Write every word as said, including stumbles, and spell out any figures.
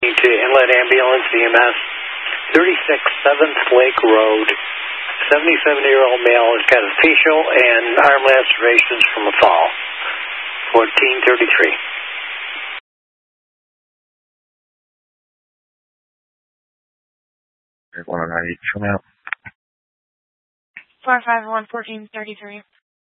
To Inlet Ambulance, E M S, thirty-six seventh Lake Road. seventy-seven-year-old male has got his facial and arm lacerations from a fall. fourteen thirty-three. one oh nine, show me out. four five one, fourteen thirty-three.